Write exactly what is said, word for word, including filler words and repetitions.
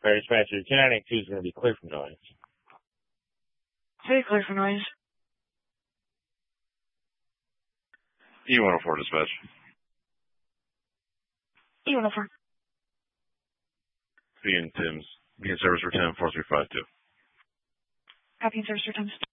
Fire dispatcher, ten ninety-two is going to be clear for noise. Very clear for noise. E one oh four dispatch. E one oh four. Being Tim's. Being service for ten four three five two. Copy and service returns.